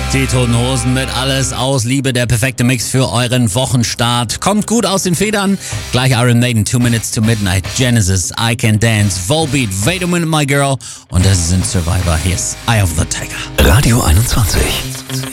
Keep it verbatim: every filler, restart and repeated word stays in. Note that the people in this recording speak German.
Die Toten Hosen mit Alles aus Liebe, der perfekte Mix für euren Wochenstart. Kommt gut aus den Federn. Gleich Iron Maiden, Two Minutes to Midnight, Genesis, I Can Dance, Volbeat, Wait a Minute My Girl und das sind Survivor. Hier ist Eye of the Tiger. Radio einundzwanzig.